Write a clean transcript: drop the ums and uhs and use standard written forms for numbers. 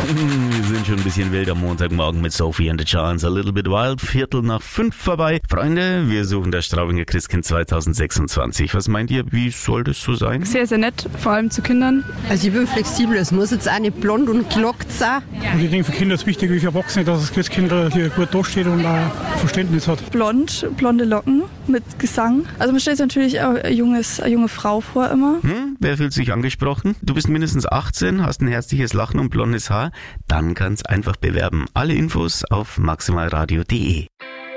Wir sind schon ein bisschen wild am Montagmorgen mit Sophie and the Giants, a little bit wild, 4:45 vorbei. Freunde, wir suchen das Straubinger Christkind 2026. Was meint ihr, wie soll das so sein? Sehr, sehr nett, vor allem zu Kindern. Also ich bin flexibel, es muss jetzt auch nicht blond und gelockt sein. Und ich denke, für Kinder ist es wichtig, wie für Erwachsene, dass das Christkind hier gut dasteht und auch Verständnis hat. Blonde Locken mit Gesang. Also man stellt sich natürlich auch eine junge Frau vor immer. Wer fühlt sich angesprochen? Du bist mindestens 18, hast ein herzliches Lachen und blondes Haar? Dann kannst einfach bewerben. Alle Infos auf maximalradio.de.